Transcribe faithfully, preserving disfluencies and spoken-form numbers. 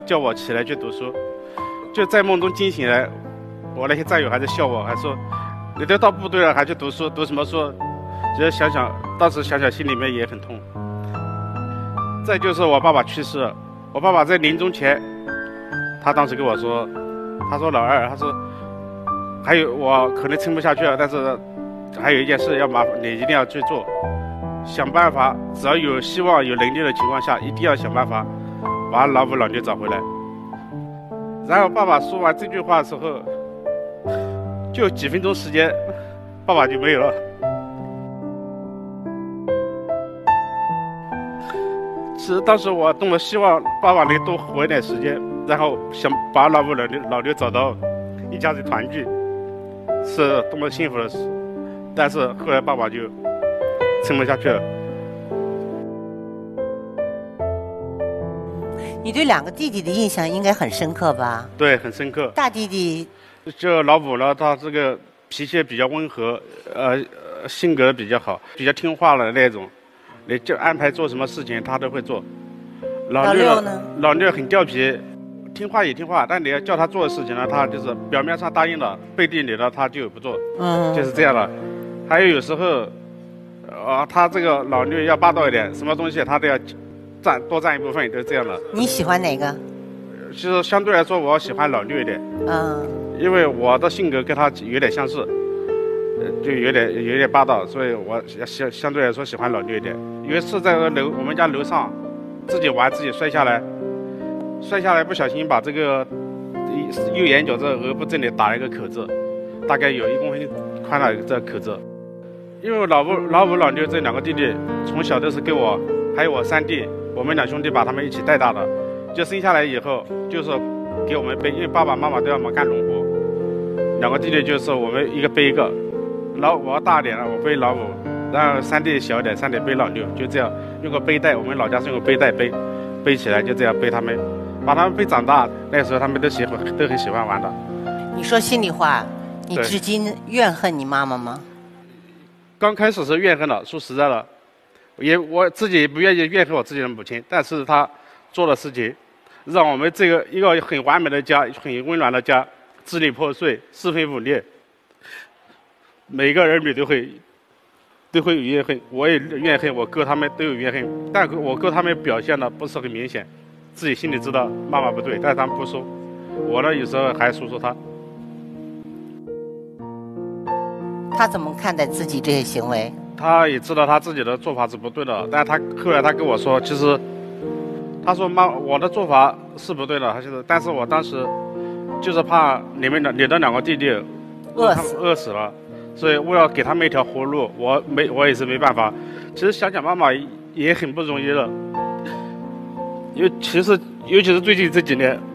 叫我起来去读书，就在梦中惊醒来，我那些战友还在笑我，还说你都到部队了还去读书，读什么书？只是想想，当时想想心里面也很痛。再就是我爸爸去世了，我爸爸在临终前，他当时跟我说，他说老二，他说还有我可能撑不下去了，但是还有一件事要麻烦你一定要去做，想办法，只要有希望有能力的情况下，一定要想办法把老五老六找回来。然后爸爸说完这句话的时候，就几分钟时间，爸爸就没有了。其实当时我动了希望爸爸能多活一点时间，然后想把老五老六老六找到，一家子团聚，是多么幸福的事。但是后来爸爸就撑不下去了。 你对两个弟弟的印象应该很深刻吧？ 对，很深刻。 大弟弟就老五呢，他这个脾气比较温和，呃，性格比较好，比较听话的那种。你就安排做什么事情，他都会做。 老六呢？ 老六很调皮，听话也听话，但你要叫他做的事情呢，他就是表面上答应了，背地里呢他就不做， 嗯， 就是这样的。还有有时候，啊，他这个老六要霸道一点，什么东西他都要占多占一部分，都是这样的。 你喜欢哪个？ 其实相对来说，我喜欢老六一点， 嗯， 因为我的性格跟他有点相似。就有点有点霸道，所以我相相对来说喜欢老六一点。有一次在楼我们家楼上自己玩，自己摔下来，摔下来不小心把这个右眼角这额部这里打了一个口子，大概有一公分宽的这口子。因为老五老五老六这两个弟弟从小都是跟我还有我三弟，我们两兄弟把他们一起带大的，就生下来以后就是给我们背，因为爸爸妈妈都要忙干农活，两个弟弟就是我们一个背一个。老我大点了，我背老五，然后三弟小一点，三弟背老六，就这样用个背带，我们老家是用个背带背，背起来就这样背他们，把他们背长大。那时候他们都喜欢，都很喜欢玩的。 你说心里话，你至今怨恨你妈妈吗？ 刚开始是怨恨了，说实在的，也我自己也不愿意怨恨我自己的母亲，但是她做的事情，让我们这个一个很完美的家，很温暖的家，支离破碎，四分五裂。每个儿女都会都会有怨恨，我也怨恨，我哥他们都有怨恨，但我哥他们表现的不是很明显，自己心里知道妈妈不对，但是他们不说。我呢有时候还说说他。 他怎么看待自己这些行为？ 他也知道他自己的做法是不对的，但他后来他跟我说，其实他说妈，我的做法是不对的，他就是，但是我当时就是怕你们的你的两个弟弟饿死饿死了。所以我要给他们一条活路，我没我也是没办法。其实想想妈妈也很不容易了，因为其实尤其是最近这几年，